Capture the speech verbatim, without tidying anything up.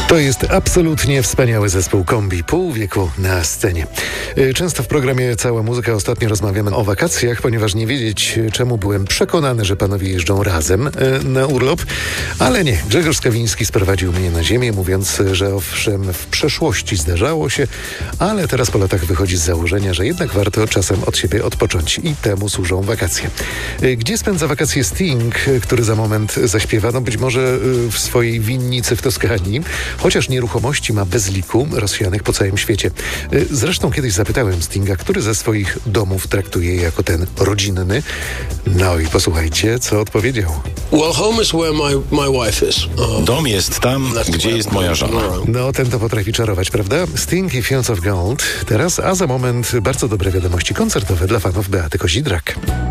To jest absolutnie wspaniały zespół Kombi, pół wieku na scenie. Często w programie Cała Muzyka ostatnio rozmawiamy o wakacjach, ponieważ nie wiedzieć czemu byłem przekonany, że panowie jeżdżą razem na urlop, ale nie. Grzegorz Skawiński sprowadził mnie na ziemię, mówiąc, że owszem, w przeszłości zdarzało się, ale teraz po latach wychodzi z założenia, że jednak warto czasem od siebie odpocząć i temu służą wakacje. Gdzie spędza wakacje Sting, który za moment zaśpiewa, no być może w swojej winnicy w Toskanii, chociaż nieruchomości ma bez liku, rozsianych po całym świecie. Zresztą kiedyś zapytałem Stinga, który ze swoich domów traktuje jako ten rodzinny. No i posłuchajcie, co odpowiedział. Well, home is where my, my wife is. Uh, Dom jest tam, gdzie jest moja żona. No, ten to potrafi czarować, prawda? Sting i Fields of Gold. Teraz, a za moment bardzo dobre wiadomości koncertowe dla fanów Beaty Kozidrak.